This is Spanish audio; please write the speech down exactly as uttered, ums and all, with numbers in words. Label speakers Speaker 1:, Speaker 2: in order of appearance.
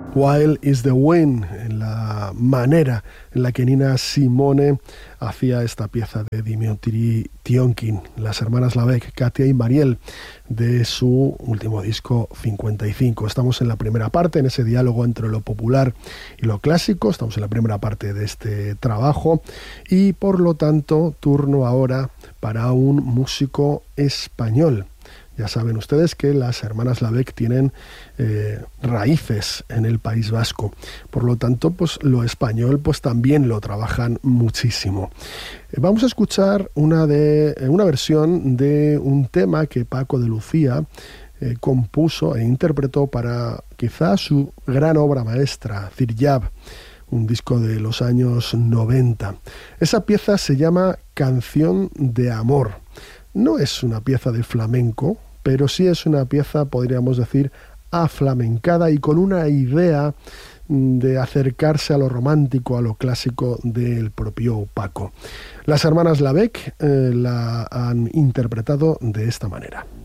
Speaker 1: Wild is the Wind, en la manera en la que Nina Simone hacía esta pieza de Dimitri Tiomkin, las hermanas Lavec, Katia y Mariel, de su último disco cincuenta y cinco. Estamos en la primera parte, en ese diálogo entre lo popular y lo clásico, estamos en la primera parte de este trabajo y por lo tanto turno ahora para un músico español. Ya saben ustedes que las hermanas Lavec tienen eh, raíces en el País Vasco. Por lo tanto, pues lo español pues también lo trabajan muchísimo. Eh, vamos a escuchar una, de, una versión de un tema que Paco de Lucía eh, compuso e interpretó para quizás su gran obra maestra, Ziryab, un disco de los años noventa. Esa pieza se llama Canción de Amor. No es una pieza de flamenco, pero sí es una pieza, podríamos decir, aflamencada y con una idea de acercarse a lo romántico, a lo clásico del propio Paco. Las hermanas Lavec eh, la han interpretado de esta manera.